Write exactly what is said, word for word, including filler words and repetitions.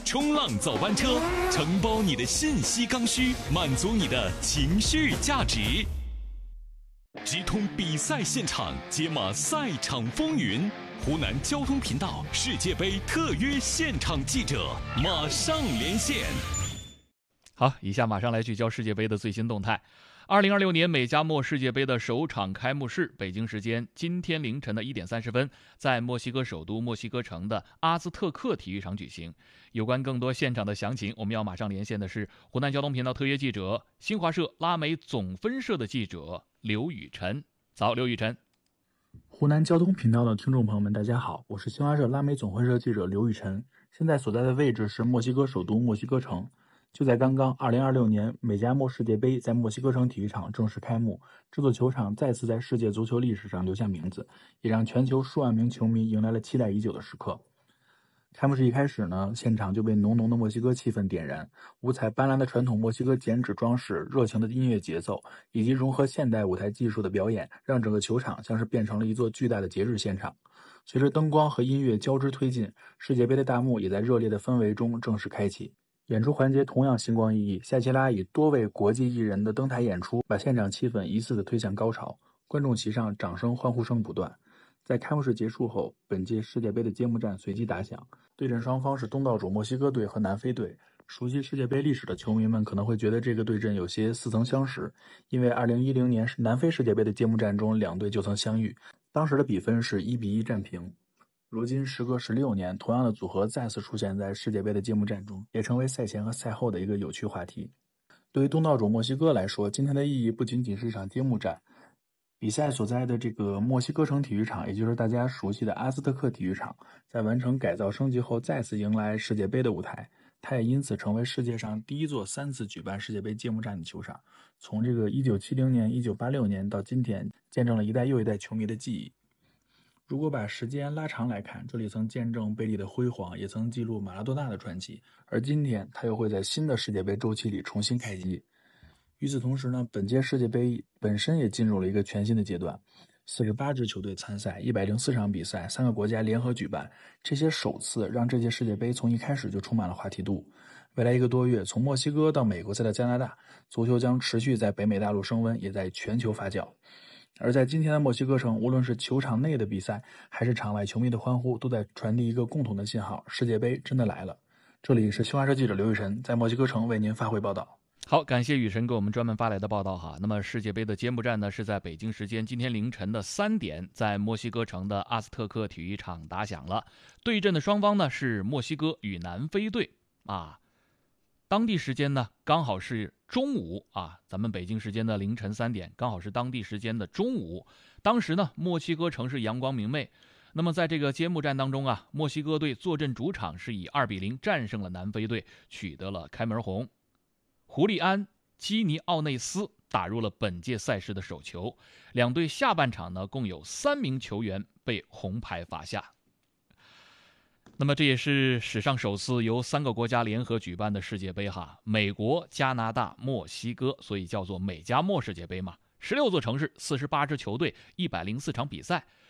冲浪早班车，承包你的信息刚需，满足你的情绪价值。直通比赛现场，解码赛场风云。湖南交通频道世界杯特约现场记者马上连线。 好，以下马上来聚焦世界杯的最新动态。二零二六年美加墨世界杯的首场开幕式，北京时间今天凌晨的一点三十分，在墨西哥首都墨西哥城的阿兹特克体育场举行。有关更多现场的详情，我们要马上连线的是湖南交通频道特约记者、新华社拉美总分社的记者刘雨辰。早，刘雨辰。 湖南交通频道的听众朋友们，大家好，我是新华社拉美总分社记者刘雨辰，现在所在的位置是墨西哥首都墨西哥城。就在刚刚，二零二六年美加墨世界杯在墨西哥城体育场正式开幕，这座球场再次在世界足球历史上留下名字，也让全球数万名球迷迎来了期待已久的时刻。开幕式一开始呢，现场就被浓浓的墨西哥气氛点燃，五彩斑斓的传统墨西哥剪纸装饰、热情的音乐节奏，以及融合现代舞台技术的表演，让整个球场像是变成了一座巨大的节日现场。随着灯光和音乐交织推进，世界杯的大幕也在热烈的氛围中正式开启。演出环节同样星光熠熠，夏奇拉以多位国际艺人的登台演出，把现场气氛一次的推向高潮，观众席上掌声欢呼声不断。在开幕式结束后，本届世界杯的揭幕战随即打响，对阵双方是东道主墨西哥队和南非队。熟悉世界杯历史的球迷们可能会觉得这个对阵有些似曾相识，因为二零一零年南非世界杯的揭幕战中，两队就曾相遇，当时的比分是一比一战平。如今时隔十六年，同样的组合再次出现在世界杯的揭幕战中，也成为赛前和赛后的一个有趣话题。对于东道主墨西哥来说，今天的意义不仅仅是一场揭幕战，比赛所在的这个墨西哥城体育场，也就是大家熟悉的阿兹特克体育场，在完成改造升级后再次迎来世界杯的舞台，它也因此成为世界上第一座三次举办世界杯揭幕战的球场。从这个一九七零年、一九八六年到今天，见证了一代又一代球迷的记忆。如果把时间拉长来看，这里曾见证贝利的辉煌，也曾记录马拉多纳的传奇，而今天他又会在新的世界杯周期里重新开机。与此同时呢，本届世界杯本身也进入了一个全新的阶段，四十八支球队参赛，一百零四场比赛，三个国家联合举办，这些首次让这届世界杯从一开始就充满了话题度。未来一个多月，从墨西哥到美国再到加拿大，足球将持续在北美大陆升温，也在全球发酵。而在今天的墨西哥城，无论是球场内的比赛，还是场外球迷的欢呼，都在传递一个共同的信号：世界杯真的来了。这里是新华社记者刘雨辰在墨西哥城为您发回报道。 好，感谢雨辰给我们专门发来的报道哈。那么世界杯的揭幕战呢，是在北京时间今天凌晨的三点，在墨西哥城的阿兹特克体育场打响了。对阵的双方呢是墨西哥与南非队啊。当地时间呢刚好是中午啊，咱们北京时间的凌晨三点，刚好是当地时间的中午。当时呢，墨西哥城是阳光明媚。那么在这个揭幕战当中啊，墨西哥队坐镇主场是以二比零战胜了南非队，取得了开门红。胡利安·基尼奥内斯打入了本届赛事的首球，两队下半场呢共有三名球员被红牌罚下。那么这也是史上首次由三个国家联合举办的世界杯哈，美国、加拿大、墨西哥，所以叫做美加墨世界杯嘛。十六座城市，四十八支球队，一百零四场比赛。